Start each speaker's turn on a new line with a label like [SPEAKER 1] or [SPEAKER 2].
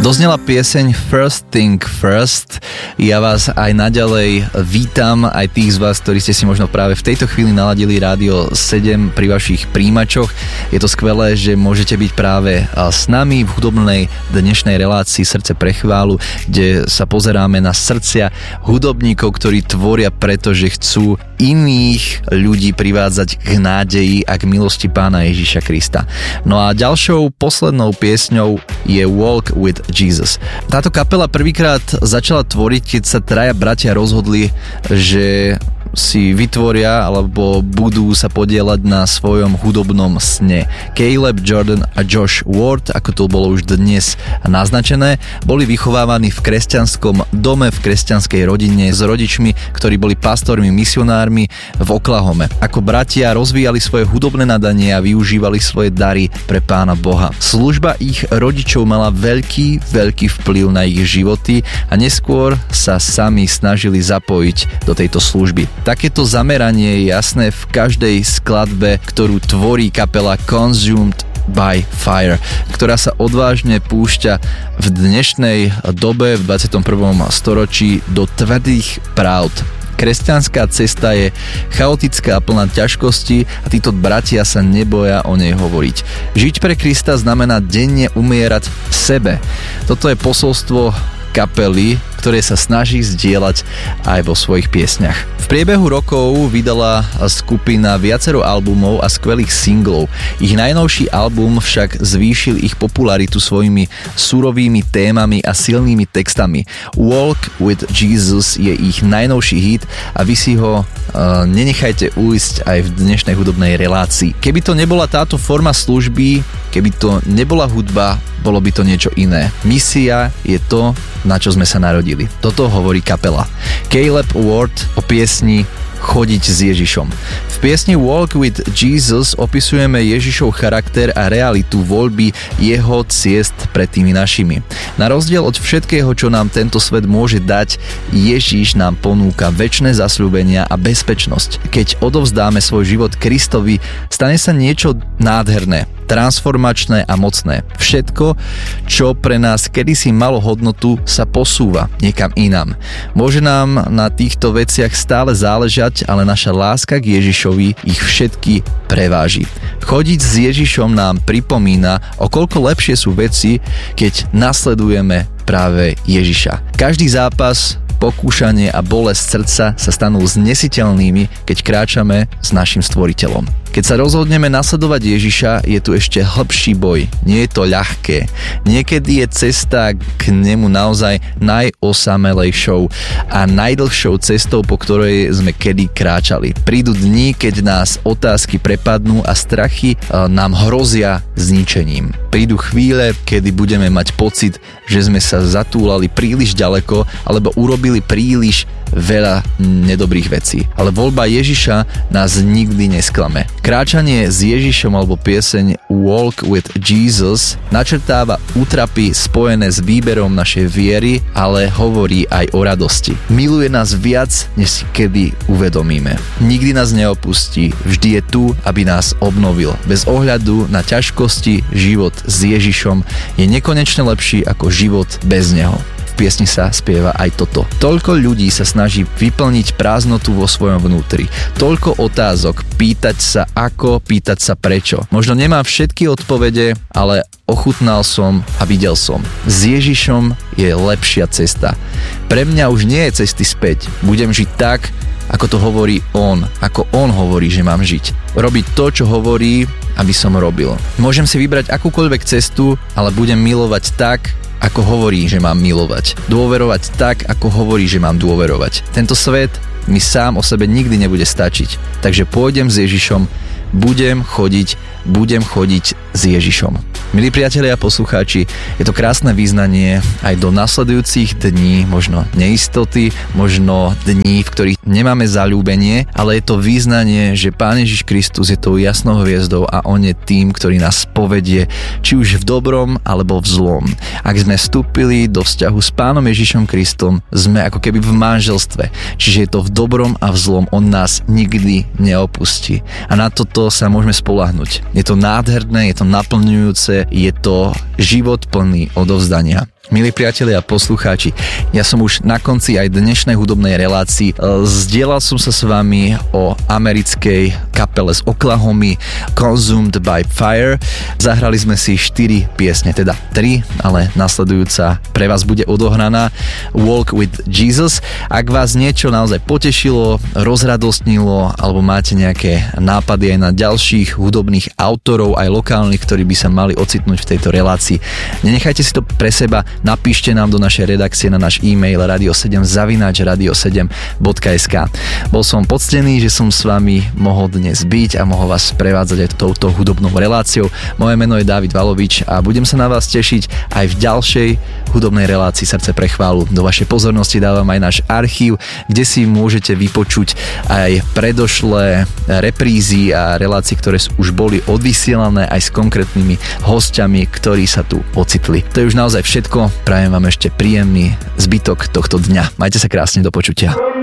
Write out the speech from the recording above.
[SPEAKER 1] Doznela pieseň First Thing First. Ja vás aj naďalej vítam, aj tých z vás, ktorí ste si možno práve v tejto chvíli naladili Rádio 7 pri vašich príjimačoch. Je to skvelé, že môžete byť práve s nami v hudobnej dnešnej relácii Srdce pre chválu, kde sa pozeráme na srdcia hudobníkov, ktorí tvoria preto, že chcú iných ľudí privádzať k nádeji a k milosti Pána Ježiša Krista. No a ďalšou poslednou piesňou je Walk with Jesus. Táto kapela prvýkrát začala tvoriť, keď sa traja bratia rozhodli, že si vytvoria alebo budú sa podieľať na svojom hudobnom sne. Caleb, Jordan a Josh Ward, ako to bolo už dnes naznačené, boli vychovávaní v kresťanskom dome, v kresťanskej rodine s rodičmi, ktorí boli pastormi, misionármi v Oklahome. Ako bratia rozvíjali svoje hudobné nadanie a využívali svoje dary pre Pána Boha. Služba ich rodičov mala veľký vplyv na ich životy a neskôr sa sami snažili zapojiť do tejto služby. Takéto zameranie je jasné v každej skladbe, ktorú tvorí kapela Consumed by Fire, ktorá sa odvážne púšťa v dnešnej dobe, v 21. storočí, do tvrdých pravd. Kresťanská cesta je chaotická a plná ťažkostí a títo bratia sa neboja o nej hovoriť. Žiť pre Krista znamená denne umierať sebe. Toto je posolstvo kapely, ktoré sa snaží zdieľať aj vo svojich piesňach. V priebehu rokov vydala skupina viacero albumov a skvelých singlov. Ich najnovší album však zvýšil ich popularitu svojimi surovými témami a silnými textami. Walk with Jesus je ich najnovší hit a vy si ho nenechajte ujsť aj v dnešnej hudobnej relácii. Keby to nebola táto forma služby, keby to nebola hudba, bolo by to niečo iné. Misia je to, na čo sme sa narodili. Toto hovorí kapela. Caleb Ward o piesni Chodiť s Ježišom. V piesni Walk with Jesus opisujeme Ježišov charakter a realitu voľby jeho ciest pred tými našimi. Na rozdiel od všetkého, čo nám tento svet môže dať, Ježiš nám ponúka večné zasľúbenia a bezpečnosť. Keď odovzdáme svoj život Kristovi, stane sa niečo nádherné, transformačné a mocné. Všetko, čo pre nás kedysi malo hodnotu, sa posúva niekam inám. Môže nám na týchto veciach stále záležať, ale naša láska k Ježišovi ich všetky preváži. Chodiť s Ježišom nám pripomína, o koľko lepšie sú veci, keď nasledujeme práve Ježiša. Každý zápas, pokúšanie a bolesť srdca sa stanú znesiteľnými, keď kráčame s našim stvoriteľom. Keď sa rozhodneme nasledovať Ježiša, je tu ešte hlbší boj. Nie je to ľahké. Niekedy je cesta k nemu naozaj najosamelejšou a najdlhšou cestou, po ktorej sme kedy kráčali. Prídu dni, keď nás otázky prepadnú a strachy nám hrozia zničením. Prídu chvíle, kedy budeme mať pocit, že sme sa zatúlali príliš ďaleko alebo urobili príliš veľa nedobrých vecí. Ale voľba Ježiša nás nikdy nesklame. Kráčanie s Ježišom alebo pieseň Walk with Jesus načrtáva útrapy spojené s výberom našej viery, ale hovorí aj o radosti. Miluje nás viac, než si kedy uvedomíme. Nikdy nás neopustí, vždy je tu, aby nás obnovil. Bez ohľadu na ťažkosti, život s Ježišom je nekonečne lepší ako život bez neho. V piesni sa spieva aj toto. Toľko ľudí sa snaží vyplniť prázdnotu vo svojom vnútri. Toľko otázok, pýtať sa ako, pýtať sa prečo. Možno nemám všetky odpovede, ale ochutnal som a videl som. S Ježišom je lepšia cesta. Pre mňa už nie je cesty späť. Budem žiť tak, ako to hovorí on, ako on hovorí, že mám žiť. Robiť to, čo hovorí, aby som robil. Môžem si vybrať akúkoľvek cestu, ale budem milovať tak, ako hovorí, že mám milovať. Dôverovať tak, ako hovorí, že mám dôverovať. Tento svet mi sám o sebe nikdy nebude stačiť. Takže pôjdem s Ježišom, budem chodiť s Ježišom. Milí priatelia a poslucháči, je to krásne význanie aj do nasledujúcich dní, možno neistoty, možno dní, v ktorých nemáme zaľúbenie, ale je to význanie, že Pán Ježiš Kristus je tou jasnou hviezdou a On je tým, ktorý nás povedie, či už v dobrom alebo v zlom. Ak sme vstúpili do vzťahu s Pánom Ježišom Kristom, sme ako keby v manželstve, čiže je to v dobrom a v zlom, On nás nikdy neopustí. A na toto sa môžeme spoľahnúť. Je to nádherné, je to naplňujúce, je to život plný odovzdania. Milí priatelia a poslucháči, ja som už na konci aj dnešnej hudobnej relácii. Zdieľal som sa s vami o americkej kapele z Oklahomy Consumed by Fire. Zahrali sme si 4 piesne, teda 3, ale nasledujúca pre vás bude odohraná Walk with Jesus. Ak vás niečo naozaj potešilo, rozradostnilo alebo máte nejaké nápady aj na ďalších hudobných autorov, aj lokálnych, ktorí by sa mali ocitnúť v tejto relácii, nenechajte si to pre seba. Napíšte nám do našej redakcie na náš e-mail radio7@radio7.sk. Bol som poctený, že som s vami mohol dnes byť a mohol vás prevádzať aj touto hudobnou reláciou. Moje meno je Dávid Valovič a budem sa na vás tešiť aj v ďalšej hudobnej relácii Srdce pre chválu. Do vašej pozornosti dávam aj náš archív, kde si môžete vypočuť aj predošlé reprízy a relácie, ktoré už boli odvysielané aj s konkrétnymi hostiami, ktorí sa tu ocitli. To je už naozaj všetko. Prajem vám ešte príjemný zbytok tohto dňa. Majte sa krásne, do počutia.